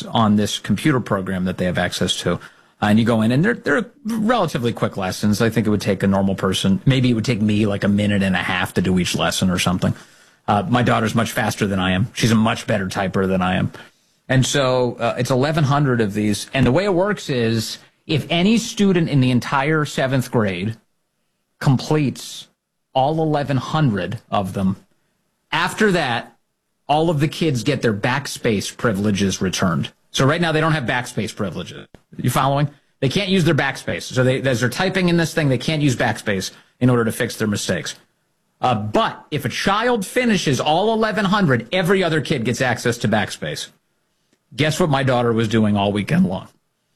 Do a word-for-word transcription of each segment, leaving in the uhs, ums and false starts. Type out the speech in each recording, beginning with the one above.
on this computer program that they have access to. Uh, and you go in, and they're, they're relatively quick lessons. I think it would take a normal person, maybe it would take me like a minute and a half to do each lesson or something. Uh, my daughter's much faster than I am. She's a much better typer than I am. And so uh, it's eleven hundred of these. And the way it works is if any student in the entire seventh grade completes all eleven hundred of them, after that, all of the kids get their backspace privileges returned. So right now they don't have backspace privileges. You following? They can't use their backspace. So they, as they're typing in this thing, they can't use backspace in order to fix their mistakes. Uh, but if a child finishes all eleven hundred, every other kid gets access to backspace. Guess what my daughter was doing all weekend long?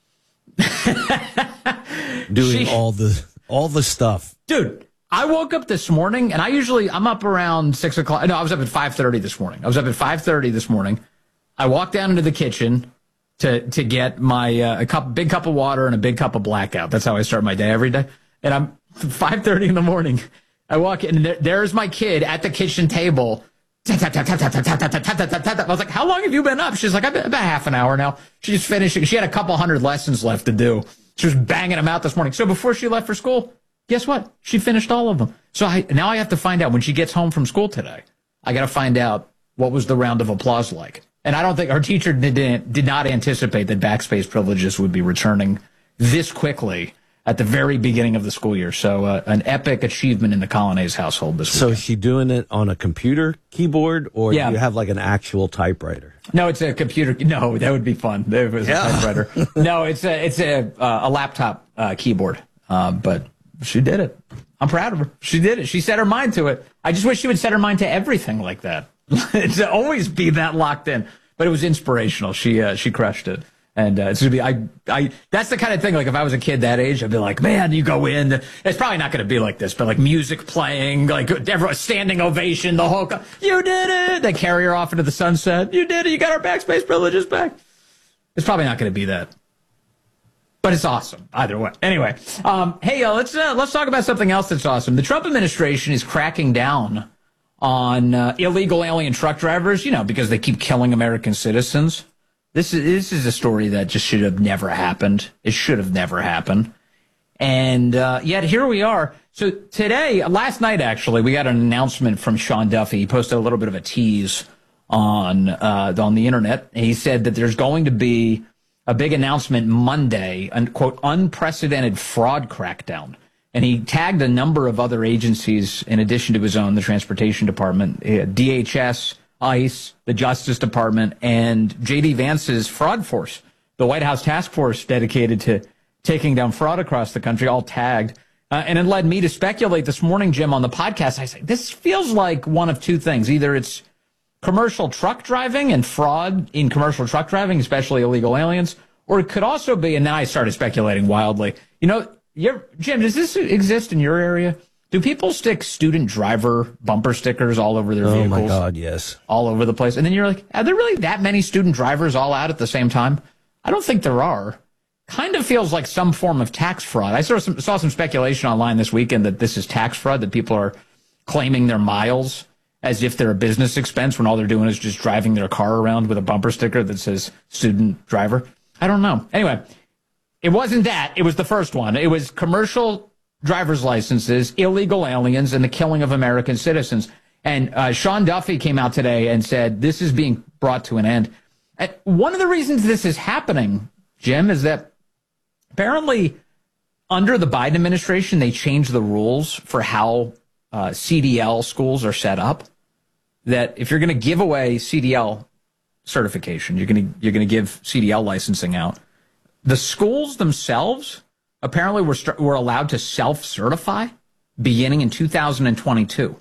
Doing she, all the all the stuff. Dude, I woke up this morning, and I usually, I'm up around six o'clock. No, I was up at five thirty this morning. I was up at five thirty this morning. I walked down into the kitchen to to get my uh, a cup, big cup of water and a big cup of Blackout. That's how I start my day every day. And I'm five thirty in the morning. I walk in, and there, there's my kid at the kitchen table. I was like, how long have you been up? She's like, I've been about half an hour now. She's finishing. She had a couple hundred lessons left to do. She was banging them out this morning. So before she left for school, guess what? She finished all of them. So I, now I have to find out when she gets home from school today. I got to find out what was the round of applause like. And I don't think our teacher did, did not anticipate that backspace privileges would be returning this quickly at the very beginning of the school year. So uh, an epic achievement in the Colonnese household this week. So is she doing it on a computer keyboard, or yeah. do you have like an actual typewriter? No, it's a computer. No, that would be fun. If it was yeah. a typewriter. No, it's a it's a uh, a laptop uh, keyboard. Uh, but she did it. I'm proud of her. She did it. She set her mind to it. I just wish she would set her mind to everything like that. To always be that locked in. But it was inspirational. She uh, she crushed it. And uh, it's gonna be, I, I, that's the kind of thing, like, if I was a kid that age, I'd be like, man, you go in, it's probably not going to be like this, but like music playing, like everyone standing ovation, the whole, co- you did it. They carry her off into the sunset. You did it. You got our backspace privileges back. It's probably not going to be that, but it's awesome either way. Anyway, um, hey, uh, let's, uh, let's talk about something else that's awesome. The Trump administration is cracking down on uh, illegal alien truck drivers, you know, because they keep killing American citizens. This is this is a story that just should have never happened. It should have never happened. And uh, yet here we are. So today, last night actually, we got an announcement from Sean Duffy. He posted a little bit of a tease on uh, on the internet. And he said that there's going to be a big announcement Monday, an quote, unprecedented fraud crackdown. And he tagged a number of other agencies in addition to his own, the Transportation Department, uh, D H S, ICE, the Justice Department, and J D Vance's fraud force, the White House task force dedicated to taking down fraud across the country, all tagged. Uh, and it led me to speculate this morning, Jim, on the podcast. I said, this feels like one of two things. Either it's commercial truck driving and fraud in commercial truck driving, especially illegal aliens, or it could also be, and then I started speculating wildly, you know, you're, Jim, does this exist in your area? Do people stick student driver bumper stickers all over their oh vehicles? Oh, my God, yes. All over the place. And then you're like, are there really that many student drivers all out at the same time? I don't think there are. Kind of feels like some form of tax fraud. I saw some, saw some speculation online this weekend that this is tax fraud, that people are claiming their miles as if they're a business expense when all they're doing is just driving their car around with a bumper sticker that says student driver. I don't know. Anyway, it wasn't that. It was the first one. It was commercial driver's licenses, illegal aliens, and the killing of American citizens. And uh, Sean Duffy came out today and said this is being brought to an end. And one of the reasons this is happening, Jim, is that apparently under the Biden administration, they changed the rules for how uh, C D L schools are set up. That if you're going to give away C D L certification, you're going to you're going to give C D L licensing out, the schools themselves apparently we're, we're allowed to self-certify beginning in two thousand twenty-two.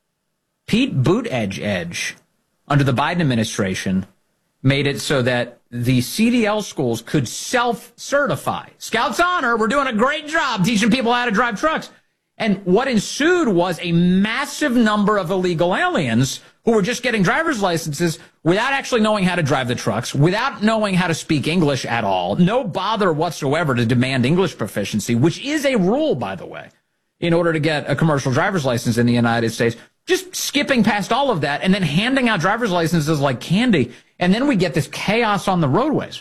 Pete Buttigieg, under the Biden administration, made it so that the C D L schools could self-certify. Scouts Honor, we're doing a great job teaching people how to drive trucks. And what ensued was a massive number of illegal aliens who were just getting driver's licenses without actually knowing how to drive the trucks, without knowing how to speak English at all, no bother whatsoever to demand English proficiency, which is a rule, by the way, in order to get a commercial driver's license in the United States. Just skipping past all of that and then handing out driver's licenses like candy. And then we get this chaos on the roadways.